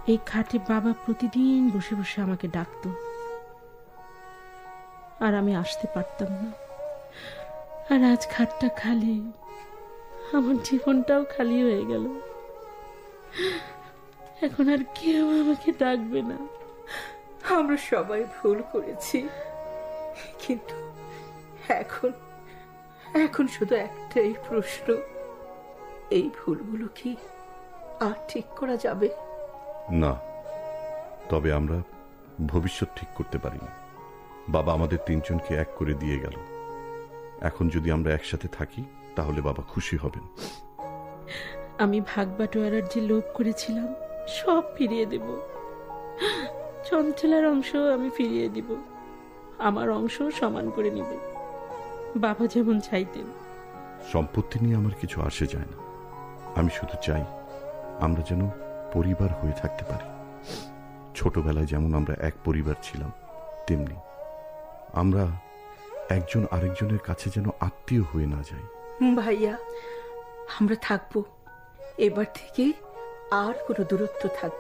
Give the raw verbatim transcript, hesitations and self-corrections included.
এই খাটে বাবা প্রতিদিন বসে বসে আমাকে ডাকতো, আর আমি আসতে পারতাম না। আর আজ খাটটা খালি, আমার জীবনটাও খালি হয়ে গেল। এখন আর কেউ আমাকে ডাকবে না। আমরা সবাই ভুল করেছি, কিন্তু এখন এখন শুধু একটাই প্রশ্ন, এই ভুলগুলো কি আর ঠিক করা যাবে? না, তবে আমরা ভবিষ্যৎ ঠিক করতে পারিনি। বাবা আমাদের তিনজনকে এক করে দিয়ে গেল। এখন যদি আমরা একসাথে থাকি তাহলে বাবা খুশি হবেন। আমি ভাগ বাটোয়ারার যে লোভ করেছিলাম সব ফিরিয়ে দেব। চঞ্চলার অংশ আমি ফিরিয়ে দিব, আমার অংশ সমান করে নিবে, বাবা যেমন চাইতেন। সম্পত্তি নিয়ে আমার কিছু আসে যায় না। আমি শুধু চাই আমরা যেন পরিবার হয়ে থাকতে পারি। ছোটবেলায় যেমন আমরা এক পরিবার ছিলাম, তেমনি আমরা একজন আরেকজনের কাছে যেন আত্মীয় হয়ে না যাই। ভাইয়া, আমরা থাকবো, এবার থেকে আর কোনো দূরত্ব থাকবে